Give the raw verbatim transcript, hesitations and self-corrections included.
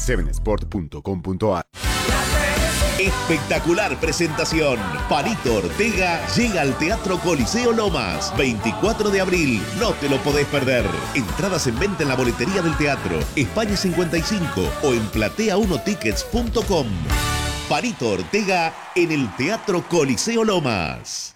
seven sport punto com punto a r. Espectacular presentación. Palito Ortega llega al Teatro Coliseo Lomas. veinticuatro de abril. No te lo podés perder. Entradas en venta en la boletería del teatro, España cincuenta y cinco o en platea uno tickets punto com. Palito Ortega en el Teatro Coliseo Lomas.